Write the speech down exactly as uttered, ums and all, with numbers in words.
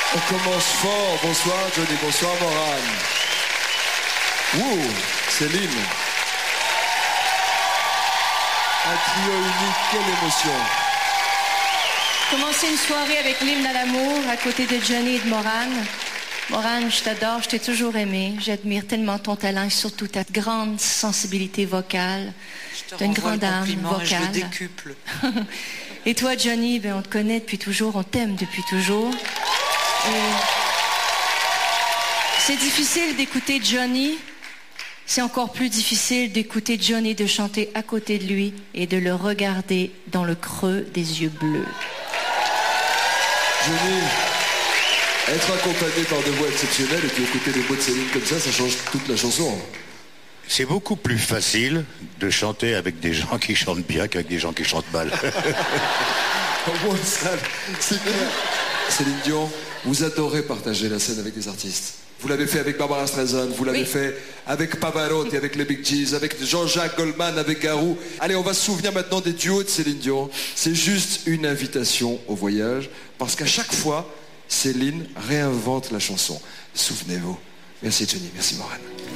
On commence fort. Bonsoir Johnny, bonsoir Morane. Ouh, Céline. Un trio unique, quelle émotion. Commencer une soirée avec l'hymne à l'amour à côté de Johnny et de Morane. Morane, je t'adore, je t'ai toujours aimé. J'admire tellement ton talent et surtout ta grande sensibilité vocale. Je te T'as une grande âme vocale. Et je le décuple. Et toi, Johnny, ben, on te connaît depuis toujours, on t'aime depuis toujours. Et c'est difficile d'écouter Johnny. C'est encore plus difficile d'écouter Johnny, de chanter à côté de lui et de le regarder dans le creux des yeux bleus. Johnny, être accompagné par deux voix exceptionnelles et puis écouter les mots de Céline comme ça, ça change toute la chanson. C'est beaucoup plus facile de chanter avec des gens qui chantent bien qu'avec des gens qui chantent mal. Au moins ça, c'est clair. Céline Dion, vous adorez partager la scène avec des artistes. Vous l'avez fait avec Barbara Streisand, vous l'avez oui. fait avec Pavarotti, avec les Bee Gees, avec Jean-Jacques Goldman, avec Garou. Allez, on va se souvenir maintenant des duos de Céline Dion. C'est juste une invitation au voyage, parce qu'à chaque fois, Céline réinvente la chanson. Souvenez-vous. Merci Johnny, merci Morane.